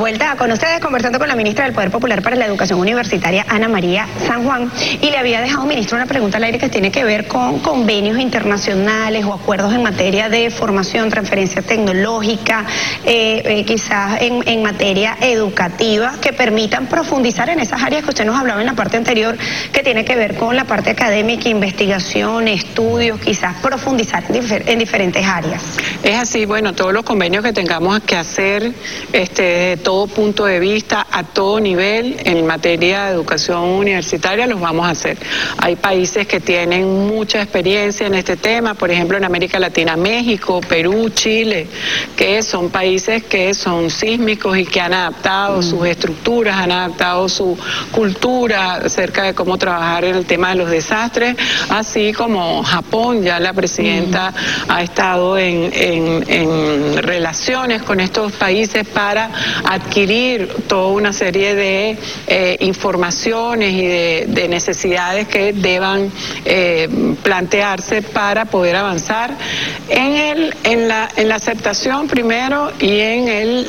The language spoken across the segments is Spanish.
vuelta con ustedes conversando con la ministra del Poder Popular para la Educación Universitaria, Ana María San Juan, y le había dejado, ministro, una pregunta al aire que tiene que ver con convenios internacionales o acuerdos en materia de formación, transferencia tecnológica, quizás en materia educativa, que permitan profundizar en esas áreas que usted nos hablaba en la parte anterior, que tiene que ver con la parte académica, investigación, estudios, quizás profundizar en diferentes áreas. Es así, bueno, todos los convenios que tengamos que hacer, de todo punto de vista, a todo nivel, en materia de educación universitaria, los vamos a hacer. Hay países que tienen mucha experiencia en este tema, por ejemplo, en América Latina, México, Perú, Chile, que son países que son sísmicos y que han adaptado sus estructuras, han adaptado su cultura acerca de cómo trabajar en el tema de los desastres, así como Japón. Ya la presidenta ha estado en relaciones con estos países para adquirir toda una serie de informaciones y de necesidades que deban plantearse para poder avanzar en la aceptación primero y en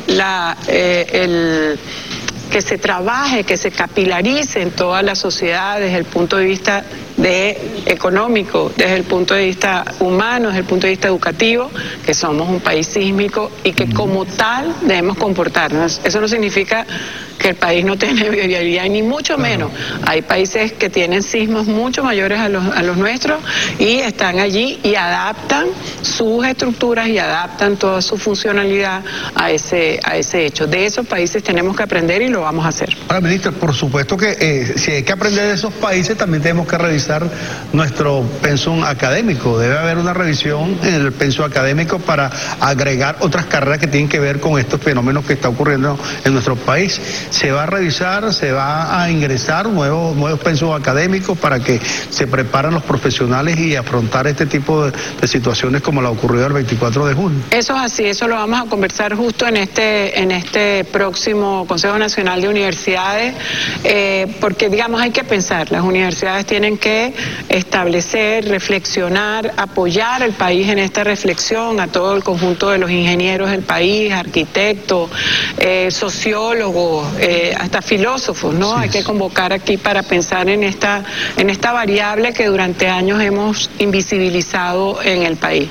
que se trabaje, que se capilarice en toda la sociedad desde el punto de vista económico, desde el punto de vista humano, desde el punto de vista educativo, que somos un país sísmico y que como tal debemos comportarnos. Eso no significa que el país no tiene viabilidad, ni mucho menos. Hay países que tienen sismos mucho mayores a los nuestros y están allí y adaptan sus estructuras y adaptan toda su funcionalidad a ese hecho. De esos países tenemos que aprender y lo vamos a hacer. Ahora, ministra, por supuesto que si hay que aprender de esos países, también tenemos que revisar nuestro pensum académico. Debe haber una revisión en el pensum académico para agregar otras carreras que tienen que ver con estos fenómenos que está ocurriendo en nuestro país. Se va a revisar, se va a ingresar nuevos pensum académicos para que se preparen los profesionales y afrontar este tipo de situaciones como la ocurrió el 24 de junio. Eso es así, eso lo vamos a conversar justo en este próximo Consejo Nacional de Universidades, porque digamos hay que pensar, las universidades tienen que establecer, reflexionar, apoyar al país en esta reflexión, a todo el conjunto de los ingenieros del país, arquitectos, sociólogos, hasta filósofos, ¿no? Sí. Hay que convocar aquí para pensar en esta variable que durante años hemos invisibilizado en el país.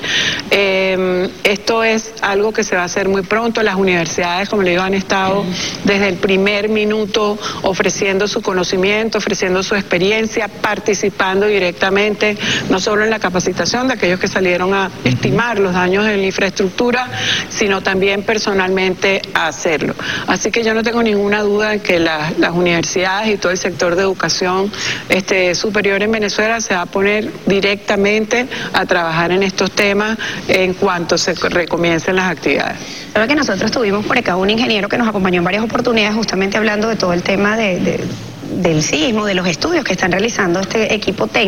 Esto es algo que se va a hacer muy pronto. Las universidades, como le digo, han estado desde el primer minuto ofreciendo su conocimiento, ofreciendo su experiencia, participando directamente, no solo en la capacitación de aquellos que salieron a estimar los daños en la infraestructura, sino también personalmente a hacerlo. Así que yo no tengo ninguna duda de que las universidades y todo el sector de educación superior en Venezuela se va a poner directamente a trabajar en estos temas en cuanto se recomiencen las actividades. Sabe que nosotros tuvimos por acá un ingeniero que nos acompañó en varias oportunidades justamente hablando de todo el tema del sismo, de los estudios que están realizando este equipo técnico.